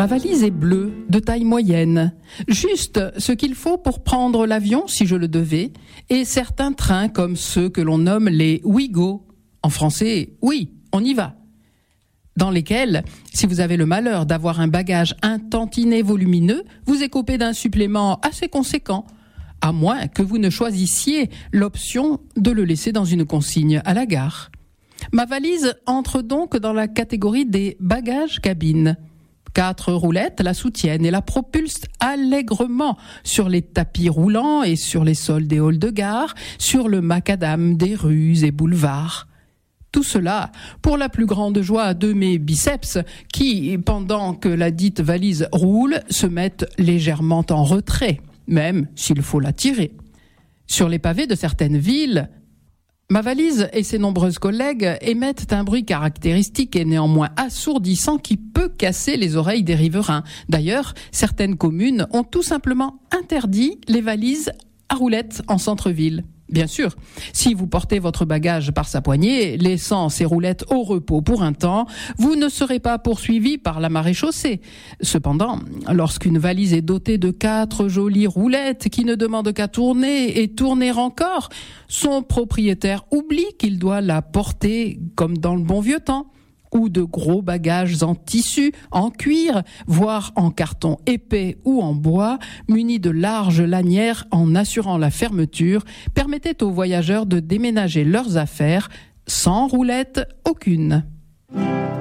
Ma valise est bleue, de taille moyenne. Juste ce qu'il faut pour prendre l'avion, si je le devais, et certains trains comme ceux que l'on nomme les Ouigo. En français, oui, on y va. Dans lesquels, si vous avez le malheur d'avoir un bagage un tantinet volumineux, vous écopez d'un supplément assez conséquent, à moins que vous ne choisissiez l'option de le laisser dans une consigne à la gare. Ma valise entre donc dans la catégorie des bagages cabine. 4 roulettes la soutiennent et la propulsent allègrement sur les tapis roulants et sur les sols des halls de gare, sur le macadam des rues et boulevards. Tout cela pour la plus grande joie de mes biceps qui, pendant que la dite valise roule, se mettent légèrement en retrait, même s'il faut la tirer. Sur les pavés de certaines villes, ma valise et ses nombreuses collègues émettent un bruit caractéristique et néanmoins assourdissant qui peut casser les oreilles des riverains. D'ailleurs, certaines communes ont tout simplement interdit les valises à roulettes en centre-ville. Bien sûr, si vous portez votre bagage par sa poignée, laissant ses roulettes au repos pour un temps, vous ne serez pas poursuivi par la maréchaussée. Cependant, lorsqu'une valise est dotée de 4 jolies roulettes qui ne demandent qu'à tourner et tourner encore, son propriétaire oublie qu'il doit la porter comme dans le bon vieux temps, ou de gros bagages en tissu, en cuir, voire en carton épais ou en bois, munis de larges lanières en assurant la fermeture, permettaient aux voyageurs de déménager leurs affaires sans roulette aucune.